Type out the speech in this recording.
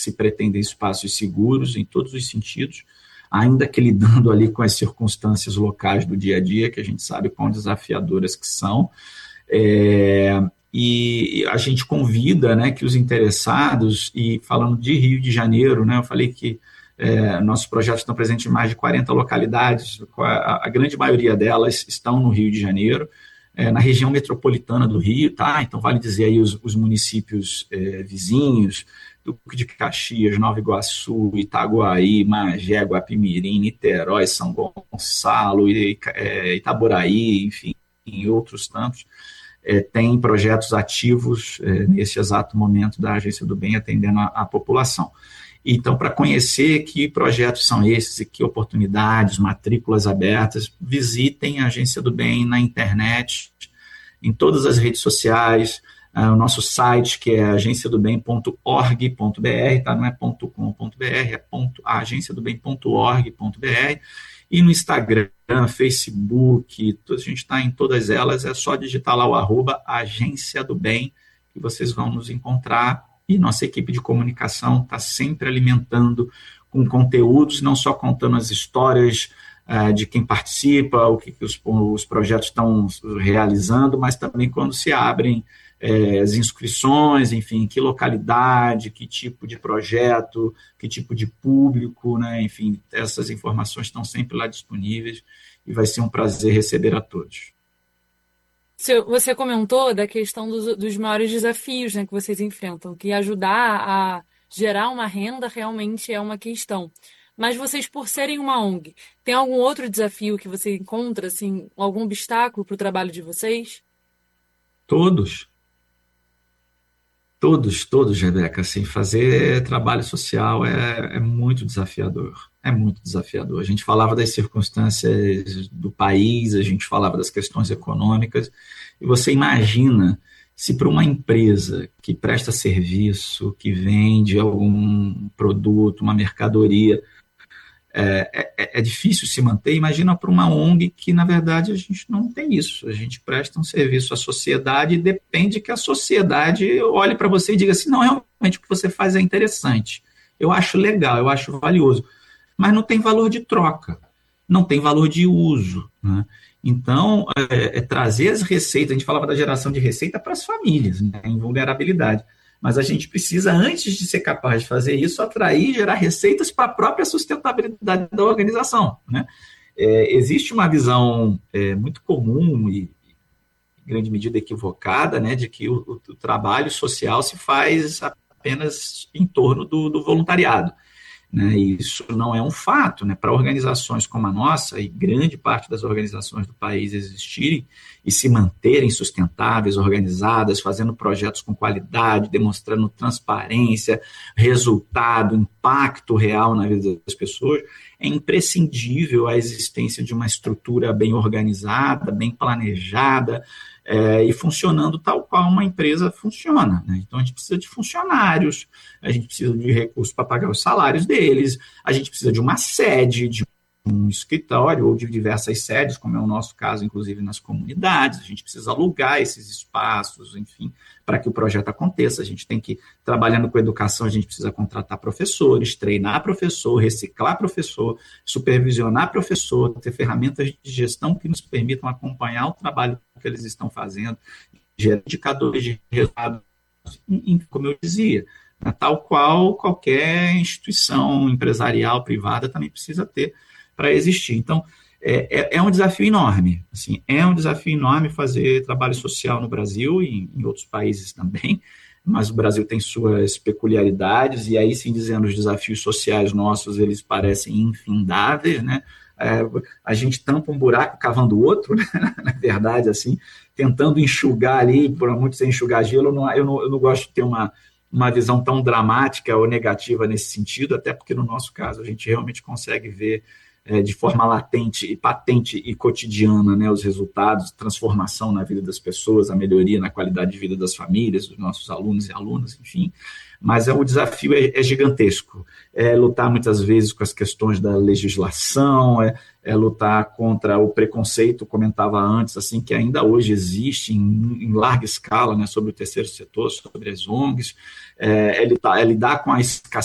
se pretendem espaços seguros em todos os sentidos, ainda que lidando ali com as circunstâncias locais do dia a dia, que a gente sabe quão desafiadoras que são. E a gente convida, né, que os interessados, e falando de Rio de Janeiro, né, eu falei que nossos projetos estão presentes em mais de 40 localidades, a grande maioria delas estão no Rio de Janeiro, na região metropolitana do Rio, tá? Então vale dizer aí os municípios vizinhos, Duque de Caxias, Nova Iguaçu, Itaguaí, Magé, Guapimirim, Niterói, São Gonçalo, Itaboraí, enfim, e outros tantos, tem projetos ativos nesse exato momento da Agência do Bem atendendo a população. Então, para conhecer que projetos são esses e que oportunidades, matrículas abertas, visitem a Agência do Bem na internet, em todas as redes sociais, o nosso site, que é agenciadobem.org.br, tá? Não é .com.br, é agenciadobem.org.br, e no Instagram, Facebook, a gente está em todas elas, é só digitar lá o @Agência do Bem, que vocês vão nos encontrar. E nossa equipe de comunicação está sempre alimentando com conteúdos, não só contando as histórias de quem participa, o que os projetos estão realizando, mas também quando se abrem as inscrições, enfim, que localidade, que tipo de projeto, que tipo de público, né? Enfim, essas informações estão sempre lá disponíveis e vai ser um prazer receber a todos. Você comentou da questão dos maiores desafios, né, que vocês enfrentam, que ajudar a gerar uma renda realmente é uma questão. Mas vocês, por serem uma ONG, tem algum outro desafio que você encontra, assim, algum obstáculo para o trabalho de vocês? Todos, Rebeca, assim, fazer trabalho social é muito desafiador, é muito desafiador. A gente falava das circunstâncias do país, a gente falava das questões econômicas, e você imagina se para uma empresa que presta serviço, que vende algum produto, uma mercadoria, é difícil se manter. Imagina para uma ONG que, na verdade, a gente não tem isso. A gente presta um serviço à sociedade e depende que a sociedade olhe para você e diga assim, não, realmente o que você faz é interessante. Eu acho legal, eu acho valioso. Mas não tem valor de troca, não tem valor de uso, né? Então, trazer as receitas, a gente falava da geração de receita para as famílias, né, em vulnerabilidade. Mas a gente precisa, antes de ser capaz de fazer isso, atrair e gerar receitas para a própria sustentabilidade da organização, né? Existe uma visão muito comum e, em grande medida, equivocada, né, de que o trabalho social se faz apenas em torno do voluntariado, né? E isso não é um fato, né? Para organizações como a nossa, e grande parte das organizações do país existirem e se manterem sustentáveis, organizadas, fazendo projetos com qualidade, demonstrando transparência, resultado, impacto real na vida das pessoas, é imprescindível a existência de uma estrutura bem organizada, bem planejada, e funcionando tal qual uma empresa funciona, né? Então, a gente precisa de funcionários, a gente precisa de recursos para pagar os salários deles, a gente precisa de uma sede, de um escritório ou de diversas sedes, como é o nosso caso, inclusive nas comunidades, a gente precisa alugar esses espaços, enfim, para que o projeto aconteça. A gente tem que, trabalhando com educação, a gente precisa contratar professores, treinar professor, reciclar professor, supervisionar professor, ter ferramentas de gestão que nos permitam acompanhar o trabalho que eles estão fazendo, gerar indicadores de resultados, como eu dizia, tal qual qualquer instituição empresarial privada também precisa ter para existir. Então, é um desafio enorme, assim, é um desafio enorme fazer trabalho social no Brasil e em outros países também, mas o Brasil tem suas peculiaridades, e aí sim, dizendo, os desafios sociais nossos, eles parecem infindáveis, né? A gente tampa um buraco cavando outro, né? Na verdade, assim, tentando enxugar ali, por muito sem enxugar gelo, eu não gosto de ter uma visão tão dramática ou negativa nesse sentido, até porque no nosso caso a gente realmente consegue ver de forma latente e patente e cotidiana, né, os resultados, transformação na vida das pessoas, a melhoria na qualidade de vida das famílias, dos nossos alunos e alunas, enfim. Mas o desafio é gigantesco. É lutar muitas vezes com as questões da legislação, é lutar contra o preconceito, comentava antes, assim, que ainda hoje existe em larga escala, né, sobre o terceiro setor, sobre as ONGs, é lidar com a escassez